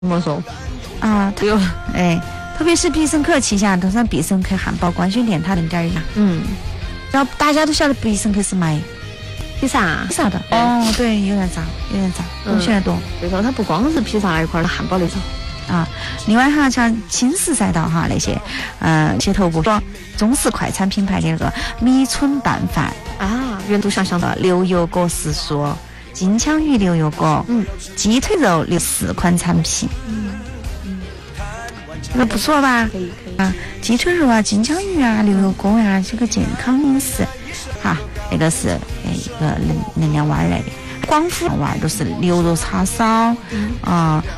怎么说？ 啊， 有特别是必胜客旗下，通常必胜客汉堡官宣店它能点儿呀。然后大家都晓得必胜客是卖披萨的。哦，对，有点早，东西多。 对头，它不光是披萨那一块儿，汉堡那种。 啊，另外哈，像轻食赛道哈那些，些头部说中式快餐品牌的那个米春拌饭啊，原都想到牛油果食素、金枪鱼牛油果，鸡腿肉4款产品，这个不错吧？ 可以啊，鸡腿肉啊、金枪鱼啊、牛油果啊，这个健康饮食，哈，那个是一个能量碗类的。广府碗都是牛肉叉烧，